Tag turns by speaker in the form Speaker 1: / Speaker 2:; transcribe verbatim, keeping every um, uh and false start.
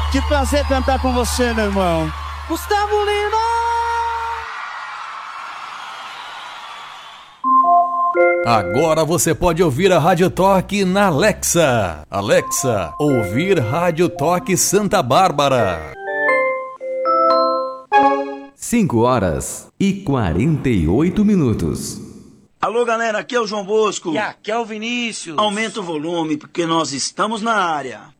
Speaker 1: Que prazer cantar com você, meu irmão. Gustavo Lima!
Speaker 2: Agora você pode ouvir a Rádio Toque na Alexa. Alexa, ouvir Rádio Toque Santa Bárbara.
Speaker 3: cinco horas e quarenta e oito minutos.
Speaker 4: Alô, galera, aqui é o João Bosco.
Speaker 5: E aqui é o Vinícius.
Speaker 4: Aumenta o volume, porque nós estamos na área.